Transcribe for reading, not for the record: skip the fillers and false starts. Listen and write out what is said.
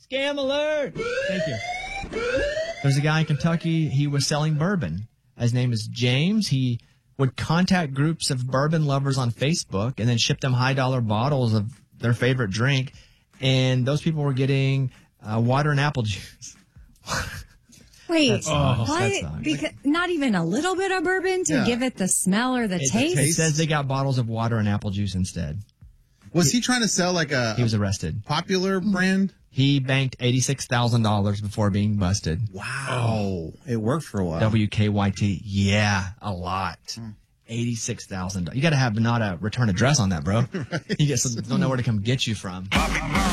Scam alert. Thank you. There's a guy in Kentucky. He was selling bourbon. His name is James. He would contact groups of bourbon lovers on Facebook and then ship them high-dollar bottles of their favorite drink. And those people were getting water and apple juice. Wait, what? Because not even a little bit of bourbon to give it the smell or the taste? It says they got bottles of water and apple juice instead. Was he trying to sell like He was arrested. Popular brand? He banked $86,000 before being busted. Wow. It worked for a while. WKYT. Yeah, a lot. $86,000. You got to have not a return address on that, bro. You don't know where to come get you from.